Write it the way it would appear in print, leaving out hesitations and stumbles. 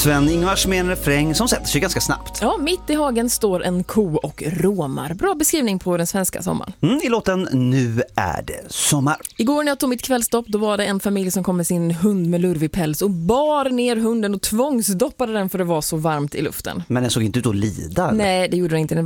Sven-Ingvars med en refräng som sätter sig ganska snabbt. Ja, mitt i hagen står en ko och råmar. Bra beskrivning på den svenska sommaren. I låten Nu är det sommar. Igår när jag tog mitt kvällstopp, då var det en familj som kom med sin hund med lurvig päls och bar ner hunden och tvångsdoppade den för det var så varmt i luften. Men den såg inte ut att lida. Nej, det gjorde den inte.